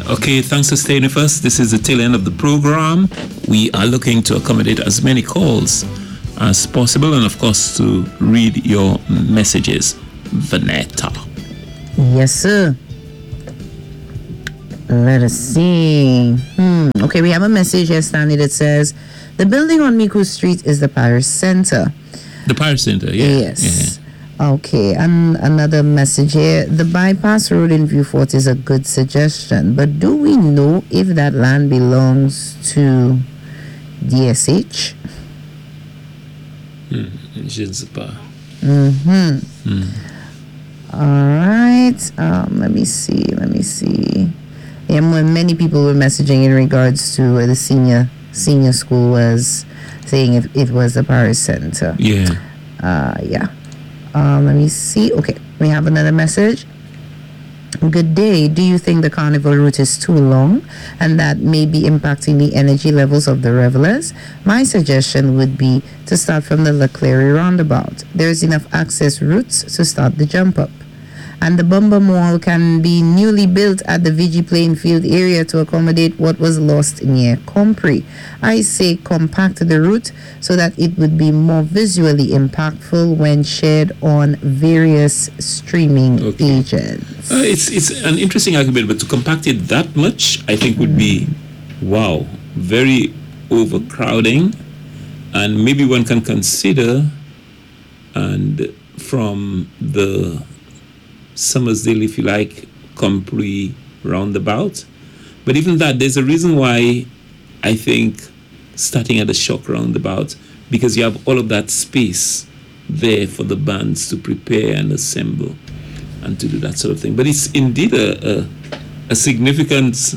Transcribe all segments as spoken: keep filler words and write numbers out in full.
Okay, thanks for staying with us. This is the tail end of the program. We are looking to accommodate as many calls as possible and, of course, to read your messages. Vanetta. Yes, sir. Let us see. Hmm. Okay, we have a message here, Stanley, that says, the building on Miku Street is the Parish Center. The Parish Center, yeah. Yes. Yeah. Okay, and another message here. The bypass road in Vieux-Fort is a good suggestion, but do we know if that land belongs to D S H? Hmm. Je ne sais pas. Mm-hmm. Hmm. All right. Um, let me see. Let me see. Yeah, many people were messaging in regards to uh, the senior senior school was saying if it was the Parish Center. Yeah. Uh, yeah. Um, let me see. Okay, we have another message. Good day. Do you think the carnival route is too long and that may be impacting the energy levels of the revelers? My suggestion would be to start from the Leclerc roundabout. There's enough access routes to start the jump up. And the Bumba Mall can be newly built at the V G playing field area to accommodate what was lost near Compre. I say compact the route so that it would be more visually impactful when shared on various streaming okay. agents. Uh, it's it's an interesting argument, but to compact it that much, I think would be, wow, very overcrowding. And maybe one can consider, and from the Summersdale, if you like, Compre roundabout. But even that, there's a reason why I think starting at the Shock roundabout, because you have all of that space there for the bands to prepare and assemble and to do that sort of thing. But it's indeed a, a, a significant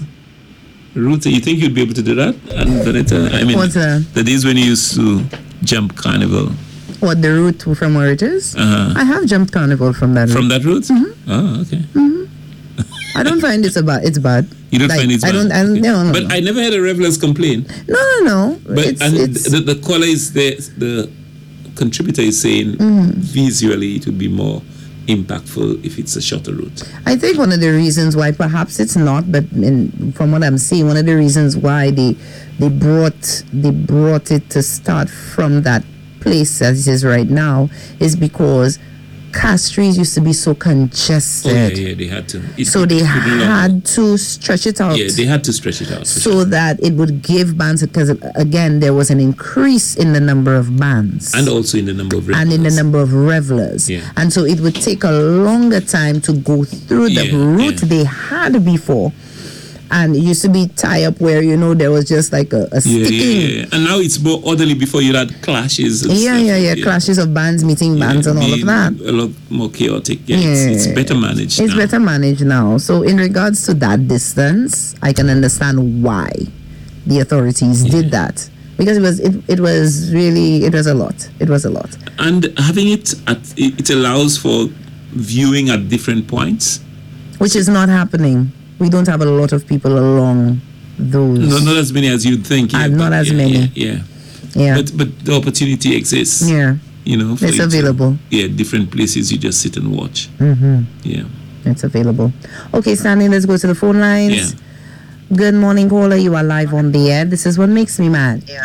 route. You think you'd be able to do that? And Vanetta, I mean, What's that? The days when you used to jump Carnival. What, the route from where it is? Uh-huh. I have jumped Carnival from that route. From that route? Mm-hmm. Oh, okay. Mm-hmm. I don't find it's about it's bad. You don't like, find it's bad? I don't. I don't okay. no, no, but no. I never had a revelers complain. No, no, no. But it's, and it's, the, the caller is there. The contributor is saying mm-hmm. visually it would be more impactful if it's a shorter route. I think one of the reasons why, perhaps it's not, but in, from what I'm seeing, one of the reasons why they they brought they brought it to start from that place as it is right now is because Castries used to be so congested. Oh, yeah, yeah, they had to. It, so it, they it had to stretch it out. Yeah, they had to stretch it out. So sure. that it would give bands, because again, there was an increase in the number of bands. And also in the number of revelers. And in the number of revelers. Yeah. And so it would take a longer time to go through the yeah, route yeah. they had before. And it used to be tie up where, you know, there was just like a, a yeah, sticking. Yeah, yeah. And now it's more orderly. Before you had clashes. And yeah, stuff. yeah, yeah, yeah. Clashes of bands, meeting yeah, bands and all of that. A lot more chaotic. Yeah, yeah. It's, it's better managed It's now. better managed now. So in regards to that distance, I can understand why the authorities yeah. did that. Because it was it, it was really, it was a lot. It was a lot. And having it, at, it allows for viewing at different points. Which is not happening. We don't have a lot of people along those. No, not as many as you'd think. Yeah, uh, not as yeah, many. Yeah, yeah. yeah. But but the opportunity exists. Yeah. You know, for it's you available. To, yeah, different places you just sit and watch. Mm-hmm. Yeah. It's available. Okay, Stanley, let's go to the phone lines. Yeah. Good morning, caller. You are live on the air. This is what makes me mad. Yeah.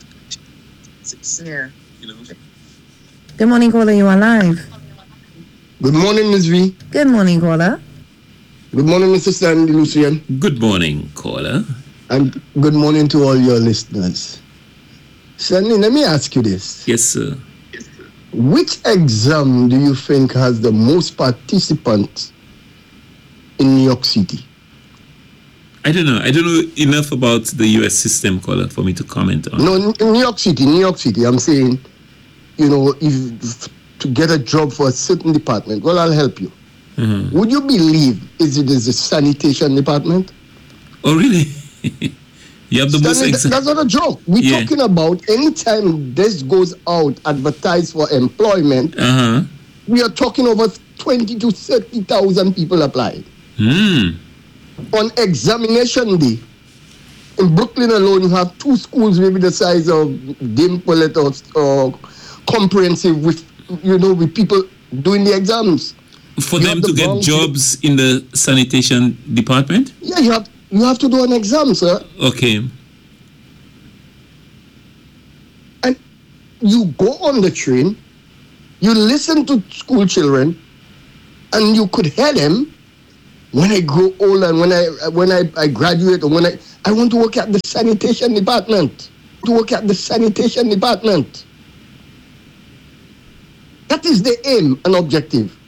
Yeah. You know. Good morning, caller. You are live. Good morning, Miz V. Good morning, caller. Good morning, Mister Sandy Lucian. Good morning, caller. And good morning to all your listeners. Sandy, let me ask you this. Yes, sir. Which exam do you think has the most participants in New York City? I don't know. I don't know enough about the U S system, caller, for me to comment on. No, in New York City, New York City. I'm saying, you know, if to get a job for a certain department, well, I'll help you. Mm-hmm. Would you believe is it is the sanitation department? Oh, really? You have the most Stanley, exa- that's not a joke. We're yeah. talking about anytime this goes out, advertised for employment, uh-huh. we are talking over twenty to thirty thousand people applying. Mm. On examination day, in Brooklyn alone, you have two schools maybe the size of Dame Paulette or, or Comprehensive with, you know, with people doing the exams. For you them to the get Bronx, jobs in the sanitation department? Yeah, you have you have to do an exam, sir. Okay. And you go on the train, you listen to school children, and you could hear them. When I grow old and when I when I, I graduate, or when I I want to work at the sanitation department. To work at the sanitation department. That is the aim and objective.